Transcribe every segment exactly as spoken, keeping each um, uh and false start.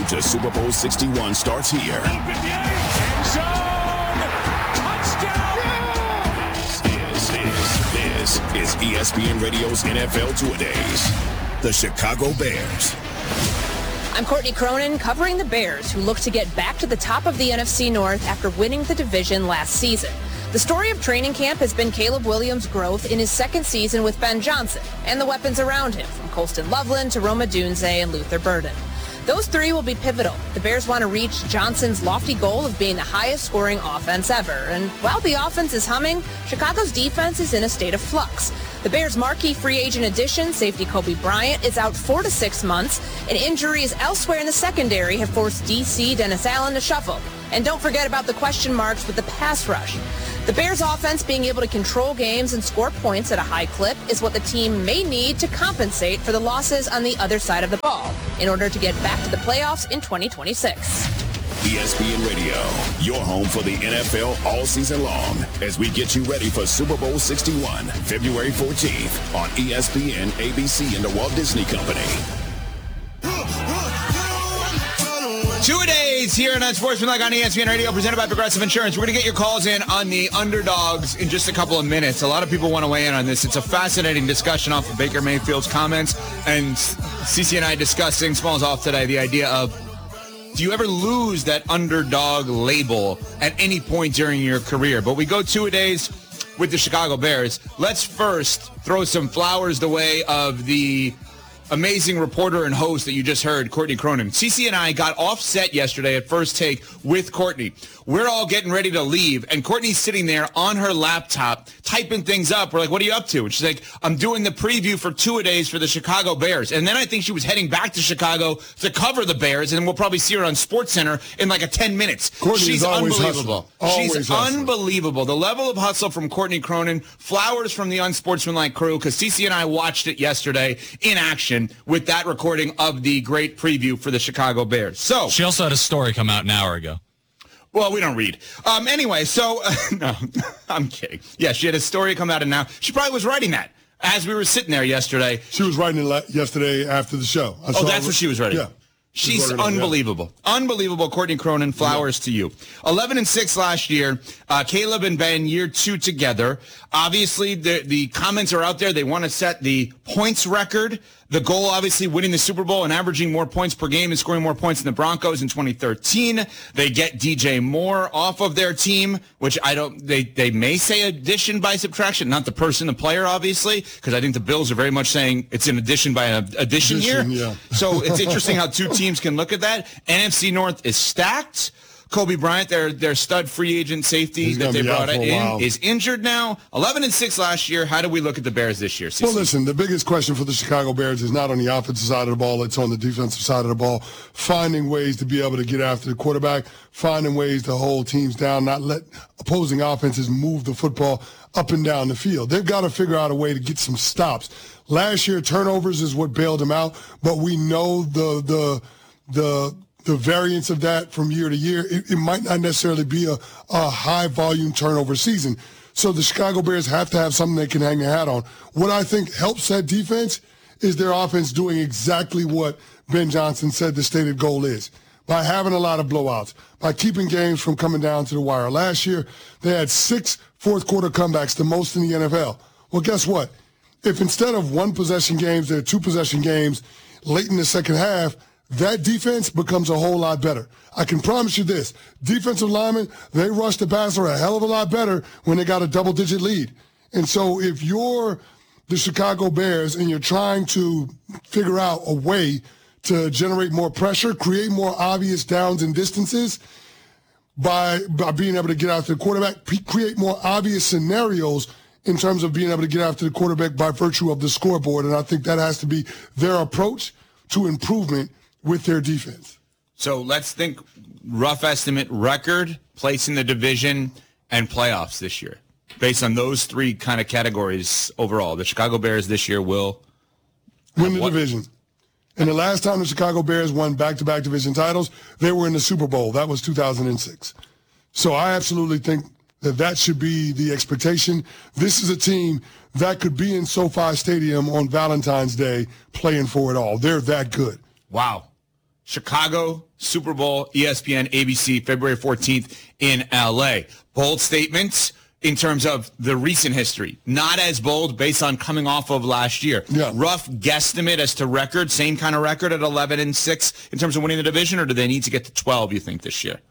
to Super Bowl sixty-one starts here. This is, this is E S P N Radio's N F L Two-A-Days. The Chicago Bears. I'm Courtney Cronin covering the Bears, who look to get back to the top of the N F C North after winning the division last season. The story of training camp has been Caleb Williams' growth in his second season with Ben Johnson and the weapons around him, from Colston Loveland to Rome Odunze and Luther Burden. Those three will be pivotal. The Bears want to reach Johnson's lofty goal of being the highest scoring offense ever. And while the offense is humming, Chicago's defense is in a state of flux. The Bears' marquee free agent addition, safety Kobe Bryant, is out four to six months, and injuries elsewhere in the secondary have forced D C Dennis Allen to shuffle. And don't forget about the question marks with the pass rush. The Bears' offense being able to control games and score points at a high clip is what the team may need to compensate for the losses on the other side of the ball in order to get back to the playoffs in twenty twenty-six. E S P N Radio, your home for the N F L all season long, as we get you ready for Super Bowl sixty-one, February fourteenth on E S P N, A B C, and the Walt Disney Company. Two-A-Days here on Unsportsmanlike on E S P N Radio, presented by Progressive Insurance. We're going to get your calls in on the underdogs in just a couple of minutes. A lot of people want to weigh in on this. It's a fascinating discussion off of Baker Mayfield's comments, and C C and I discussing, Smalls off today, the idea of, do you ever lose that underdog label at any point during your career? But we go two-a-days with the Chicago Bears. Let's first throw some flowers the way of the amazing reporter and host that you just heard, Courtney Cronin. C C and I got offset yesterday at First Take with Courtney. We're all getting ready to leave, and Courtney's sitting there on her laptop typing things up. We're like, what are you up to? And she's like, I'm doing the preview for two-a-days for the Chicago Bears. And then I think she was heading back to Chicago to cover the Bears, and we'll probably see her on SportsCenter in like a ten minutes. Courtney She's is always unbelievable. hustling. She's Always hustling. unbelievable. The level of hustle from Courtney Cronin, flowers from the Unsportsmanlike crew, because C C and I watched it yesterday in action with that recording of the great preview for the Chicago Bears. So she also had a story come out an hour ago. Well, we don't read. Um, anyway, so, uh, no, I'm kidding. Yeah, she had a story come out, and now she probably was writing that as we were sitting there yesterday. She was writing it la- yesterday after the show. I oh, that's what she was writing? Yeah. She's unbelievable. Yeah. Unbelievable, Courtney Cronin. Flowers yeah. to you. eleven and six last year. Uh, Caleb and Ben, year two together. Obviously, the, the comments are out there. They want to set the points record. The goal, obviously, winning the Super Bowl and averaging more points per game and scoring more points than the Broncos in twenty thirteen. They get D J Moore off of their team, which I don't, they, they may say addition by subtraction, not the person, the player, obviously, because I think the Bills are very much saying it's an addition by an addition, addition here. Yeah. So it's interesting how two teams can look at that. N F C North is stacked. Kobe Bryant, their their stud free agent safety He's that they brought in, while. is injured now. eleven and six last year. How do we look at the Bears this year, C C? Well, listen, the biggest question for the Chicago Bears is not on the offensive side of the ball. It's on the defensive side of the ball. Finding ways to be able to get after the quarterback, finding ways to hold teams down, not let opposing offenses move the football up and down the field. They've got to figure out a way to get some stops. Last year, turnovers is what bailed them out, but we know the the the the variance of that from year to year. It, it might not necessarily be a, a high-volume turnover season. So the Chicago Bears have to have something they can hang their hat on. What I think helps that defense is their offense doing exactly what Ben Johnson said the stated goal is, by having a lot of blowouts, by keeping games from coming down to the wire. Last year, they had six fourth-quarter comebacks, the most in the N F L. Well, guess what? If instead of one-possession games, there are two-possession games late in the second half, that defense becomes a whole lot better. I can promise you this. Defensive linemen, they rush the passer a hell of a lot better when they got a double-digit lead. And so if you're the Chicago Bears and you're trying to figure out a way to generate more pressure, create more obvious downs and distances by, by being able to get after the quarterback, create more obvious scenarios in terms of being able to get after the quarterback by virtue of the scoreboard. And I think that has to be their approach to improvement with their defense. So let's think rough estimate record, place in the division, and playoffs this year. Based on those three kind of categories overall, the Chicago Bears this year will win the what? division. And the last time the Chicago Bears won back-to-back division titles, they were in the Super Bowl. That was two thousand six. So I absolutely think that that should be the expectation. This is a team that could be in SoFi Stadium on Valentine's Day playing for it all. They're that good. Wow. Chicago, Super Bowl, E S P N, A B C, February fourteenth in L A. Bold statements in terms of the recent history. Not as bold based on coming off of last year. Yeah. Rough guesstimate as to record, same kind of record at eleven and six in terms of winning the division, or do they need to get to twelve, you think, this year?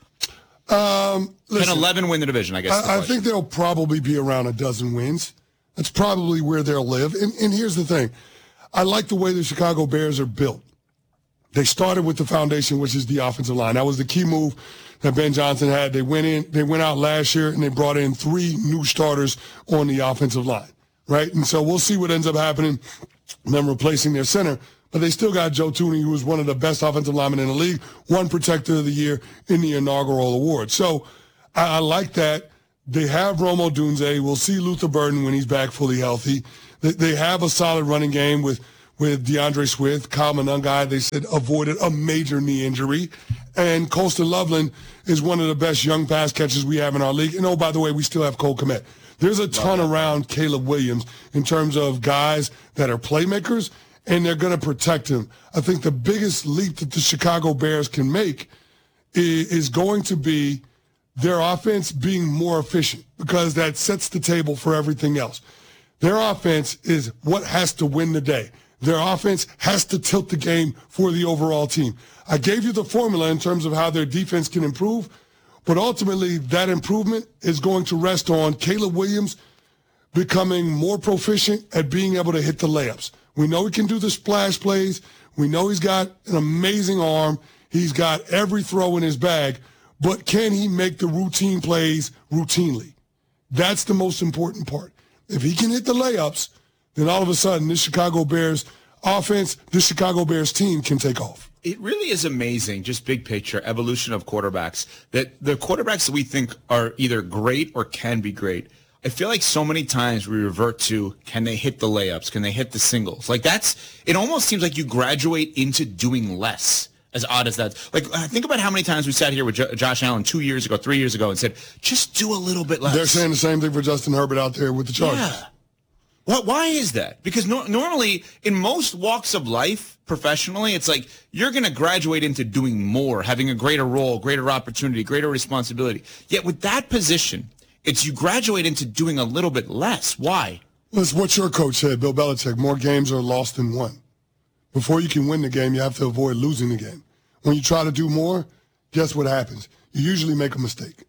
Um, listen, Can eleven win the division, I guess? I, I think they'll probably be around a dozen wins. That's probably where they'll live. And, and here's the thing. I like the way the Chicago Bears are built. They started with the foundation, which is the offensive line. That was the key move that Ben Johnson had. They went in, they went out last year, and they brought in three new starters on the offensive line, right? And so we'll see what ends up happening, them replacing their center. But they still got Joe Thuney, who was one of the best offensive linemen in the league, one Protector of the Year in the inaugural award. So I, I like that. They have Rome Odunze. We'll see Luther Burden when he's back fully healthy. They, they have a solid running game with with DeAndre Swift. Kyle Monangai, they said, avoided a major knee injury. And Colston Loveland is one of the best young pass catchers we have in our league. And, oh, by the way, we still have Cole Kmet. There's a ton around Caleb Williams in terms of guys that are playmakers, and they're going to protect him. I think the biggest leap that the Chicago Bears can make is, is going to be their offense being more efficient, because that sets the table for everything else. Their offense is what has to win the day. Their offense has to tilt the game for the overall team. I gave you the formula in terms of how their defense can improve, but ultimately that improvement is going to rest on Caleb Williams becoming more proficient at being able to hit the layups. We know he can do the splash plays. We know he's got an amazing arm. He's got every throw in his bag, but can he make the routine plays routinely? That's the most important part. If he can hit the layups, then all of a sudden this Chicago Bears offense, this Chicago Bears team can take off. It really is amazing, just big picture, evolution of quarterbacks, that the quarterbacks that we think are either great or can be great, I feel like so many times we revert to, can they hit the layups? Can they hit the singles? Like that's, it almost seems like you graduate into doing less, as odd as that. Like, think about how many times we sat here with Jo- Josh Allen two years ago, three years ago, and said, just do a little bit less. They're saying the same thing for Justin Herbert out there with the Chargers. Yeah. What, why is that? Because no, normally in most walks of life, professionally, it's like you're going to graduate into doing more, having a greater role, greater opportunity, greater responsibility. Yet with that position, it's you graduate into doing a little bit less. Why? Well, it's what your coach said, Bill Belichick. More games are lost than won. Before you can win the game, you have to avoid losing the game. When you try to do more, guess what happens? You usually make a mistake.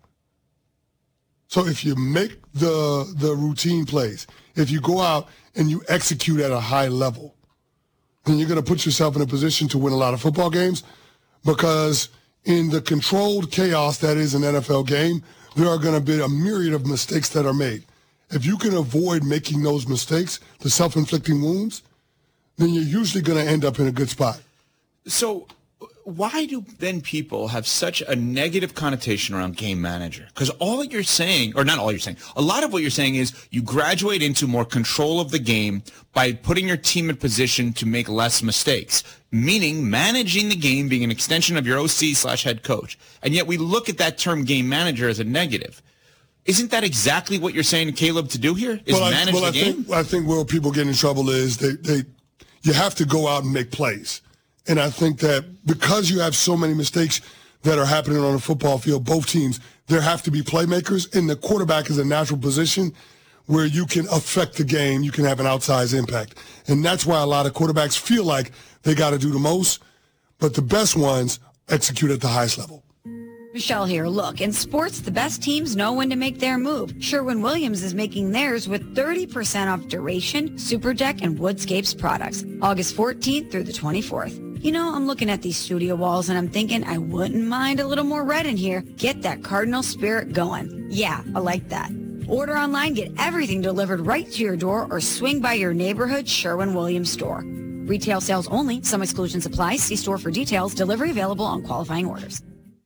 So if you make the the routine plays, if you go out and you execute at a high level, then you're going to put yourself in a position to win a lot of football games, because in the controlled chaos that is an N F L game, there are going to be a myriad of mistakes that are made. If you can avoid making those mistakes, the self-inflicting wounds, then you're usually going to end up in a good spot. So why do then people have such a negative connotation around game manager? Because all you're saying, or not all you're saying, a lot of what you're saying is you graduate into more control of the game by putting your team in position to make less mistakes, meaning managing the game being an extension of your O C slash head coach. And yet we look at that term game manager as a negative. Isn't that exactly what you're saying, Caleb, to do here? Is well, manage I, well, the I game? Think, I think where people get in trouble is they, they you have to go out and make plays. And I think that because you have so many mistakes that are happening on a football field, both teams, there have to be playmakers, and the quarterback is a natural position where you can affect the game, you can have an outsized impact. And that's why a lot of quarterbacks feel like they got to do the most, but the best ones execute at the highest level. Michelle here. Look, in sports, the best teams know when to make their move. Sherwin-Williams is making theirs with thirty percent off Duration, Super Deck, and Woodscapes products. August fourteenth through the twenty-fourth. You know, I'm looking at these studio walls and I'm thinking I wouldn't mind a little more red in here. Get that Cardinal spirit going. Yeah, I like that. Order online, get everything delivered right to your door, or swing by your neighborhood Sherwin-Williams store. Retail sales only. Some exclusions apply. See store for details. Delivery available on qualifying orders.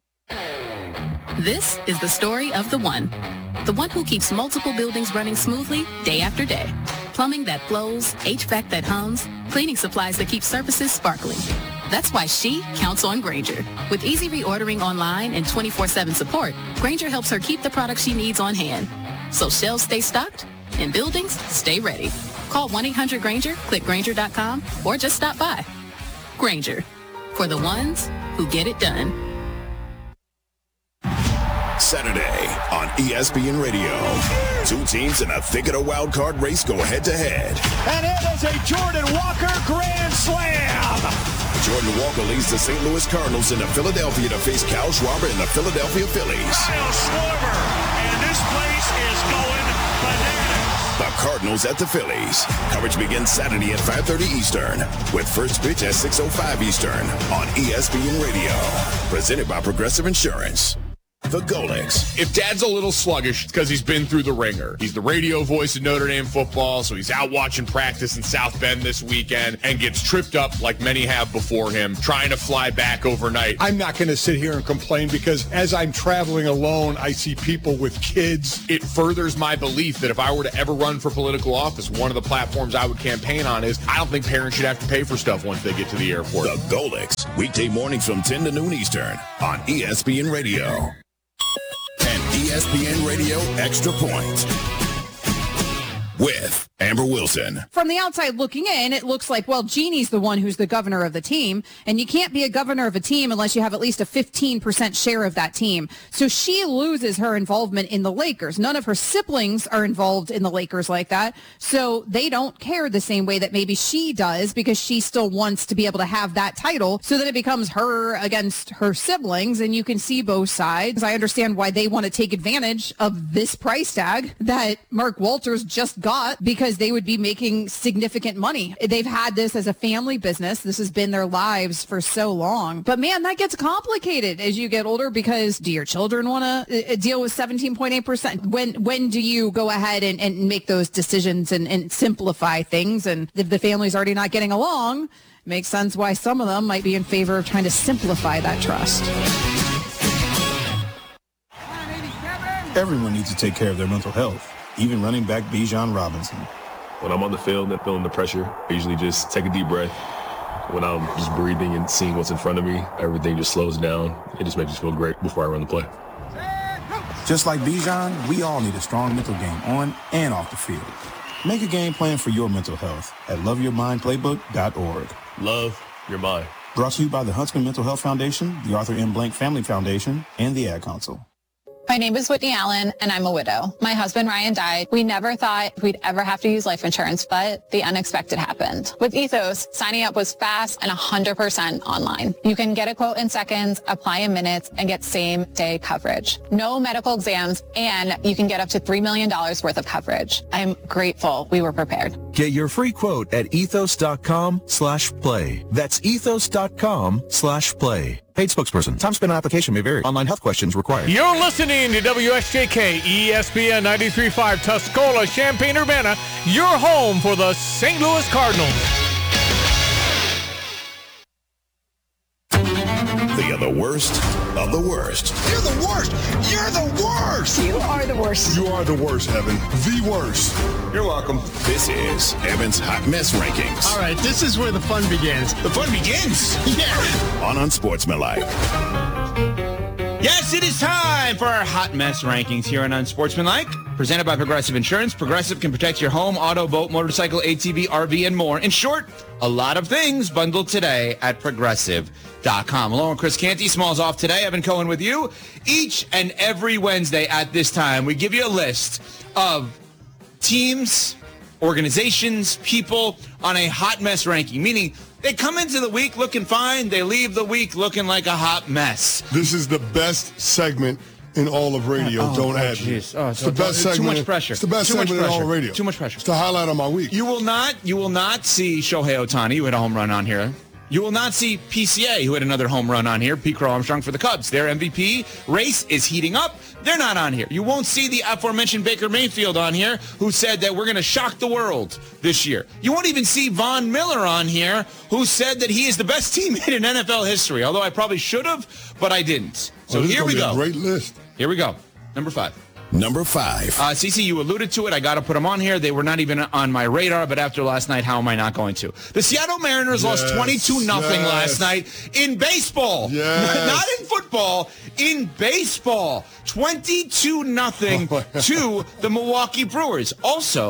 This is the story of the one. The one who keeps multiple buildings running smoothly day after day. Plumbing that flows, H V A C that hums, cleaning supplies that keep surfaces sparkling. That's why she counts on Grainger. With easy reordering online and twenty-four seven support, Grainger helps her keep the products she needs on hand. So shelves stay stocked and buildings stay ready. Call one eight hundred Grainger, click Grainger dot com, or just stop by. Grainger, for the ones who get it done. Saturday on E S P N Radio. Two teams in a thick of the wild card race go head-to-head. And it is a Jordan Walker grand slam. Jordan Walker leads the Saint Louis Cardinals into Philadelphia to face Kyle Schwarber and the Philadelphia Phillies. Kyle Schwarber, and this place is going bananas. The Cardinals at the Phillies. Coverage begins Saturday at five thirty Eastern with first pitch at six oh five Eastern on E S P N Radio. Presented by Progressive Insurance. The Golics. If Dad's a little sluggish, it's because he's been through the ringer. He's the radio voice of Notre Dame football, so he's out watching practice in South Bend this weekend and gets tripped up like many have before him, trying to fly back overnight. I'm not going to sit here and complain because as I'm traveling alone, I see people with kids. It furthers my belief that if I were to ever run for political office, one of the platforms I would campaign on is I don't think parents should have to pay for stuff once they get to the airport. The Golics. Weekday mornings from ten to noon Eastern on E S P N Radio. And E S P N Radio Extra Point with Amber Wilson. From the outside looking in, it looks like, well, Jeannie's the one who's the governor of the team, and you can't be a governor of a team unless you have at least a fifteen percent share of that team. So she loses her involvement in the Lakers. None of her siblings are involved in the Lakers like that, so they don't care the same way that maybe she does because she still wants to be able to have that title, so that it becomes her against her siblings, and you can see both sides. I understand why they want to take advantage of this price tag that Mark Walters just got because they would be making significant money. They've had this as a family business. This has been their lives for so long. But man, that gets complicated as you get older because do your children want to deal with seventeen point eight percent? When when do you go ahead and, and make those decisions and, and simplify things? And if the family's already not getting along, it makes sense why some of them might be in favor of trying to simplify that trust. Everyone needs to take care of their mental health, even running back Bijan Robinson. When I'm on the field and feeling the pressure, I usually just take a deep breath. When I'm just breathing and seeing what's in front of me, everything just slows down. It just makes me feel great before I run the play. Just like Bijan, we all need a strong mental game on and off the field. Make a game plan for your mental health at love your mind playbook dot org. Love your mind. Brought to you by the Huntsman Mental Health Foundation, the Arthur M. Blank Family Foundation, and the Ad Council. My name is Whitney Allen, and I'm a widow. My husband, Ryan, died. We never thought we'd ever have to use life insurance, but the unexpected happened. With Ethos, signing up was fast and one hundred percent online. You can get a quote in seconds, apply in minutes, and get same-day coverage. No medical exams, and you can get up to three million dollars worth of coverage. I'm grateful we were prepared. Get your free quote at ethos.com slash play. That's ethos.com slash play. Paid spokesperson. Time spent on application may vary. Online health questions required. You're listening to W S J K E S P N ninety-three point five Tuscola, Champaign-Urbana, your home for the Saint Louis Cardinals. They are the worst of the worst. You're the worst. You're the worst. You are the worst. You are the worst, Evan. The worst. You're welcome. This is Evan's Hot Mess Rankings. All right, this is where the fun begins. The fun begins? Yeah. On Unsportsmanlike. Yes, it is time for our Hot Mess Rankings here on Unsportsmanlike. Presented by Progressive Insurance. Progressive can protect your home, auto, boat, motorcycle, A T V, R V, and more. In short, a lot of things bundled today at Progressive dot com. Along with Chris Canty, Smalls off today. Evan Cohen with you. Each and every Wednesday at this time, we give you a list of teams, organizations, people on a hot mess ranking, meaning they come into the week looking fine. They leave the week looking like a hot mess. This is the best segment in all of radio. Oh, don't oh, add geez. me. Oh, it's so the best too segment. much pressure. It's the best too segment much in all pressure. of radio. Too much pressure. It's the highlight of my week. You will not, you will not see Shohei Ohtani, who hit a home run on here. You will not see P C A, who had another home run on here. Pete Crow Armstrong for the Cubs. Their M V P race is heating up. They're not on here. You won't see the aforementioned Baker Mayfield on here, who said that we're going to shock the world this year. You won't even see Von Miller on here, who said that he is the best teammate in N F L history, although I probably should have, but I didn't. So oh, this here is we be go. A great list. Here we go. Number five. Number five. Uh, Cece, you alluded to it. I got to put them on here. They were not even on my radar, but after last night, how am I not going to? The Seattle Mariners yes, lost twenty-two nothing yes. last night in baseball. Yes. Not in football, in baseball. twenty-two nothing oh to the Milwaukee Brewers. Also,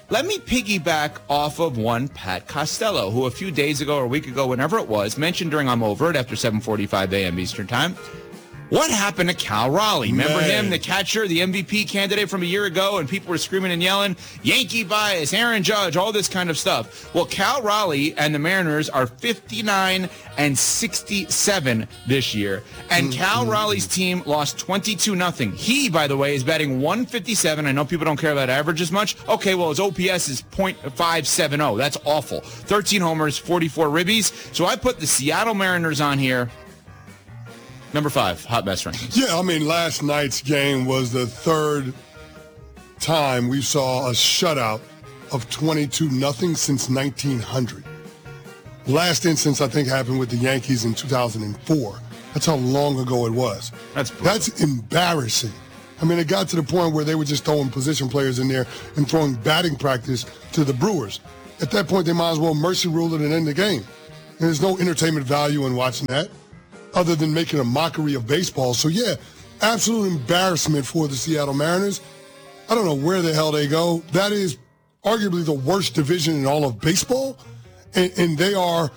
let me piggyback off of one Pat Costello, who a few days ago or a week ago, whenever it was, mentioned during I'm Over It after seven forty-five a.m. Eastern Time. What happened to Cal Raleigh? Remember Man. him, the catcher, the M V P candidate from a year ago, and people were screaming and yelling, Yankee bias, Aaron Judge, all this kind of stuff. Well, Cal Raleigh and the Mariners are fifty-nine and sixty-seven this year, and mm-hmm. Cal Raleigh's team lost twenty-two nothing. He, by the way, is batting one fifty-seven. I know people don't care about average as much. Okay, well, his O P S is point five seven oh. That's awful. thirteen homers, forty-four ribbies. So I put the Seattle Mariners on here. Number five, hot mess rankings. Yeah, I mean, last night's game was the third time we saw a shutout of twenty-two nothing since nineteen hundred. Last instance, I think, happened with the Yankees in two thousand four. That's how long ago it was. That's brutal. That's embarrassing. I mean, it got to the point where they were just throwing position players in there and throwing batting practice to the Brewers. At that point, they might as well mercy rule it and end the game. And there's no entertainment value in watching that, other than making a mockery of baseball. So, yeah, absolute embarrassment for the Seattle Mariners. I don't know where the hell they go. That is arguably the worst division in all of baseball, and, and they are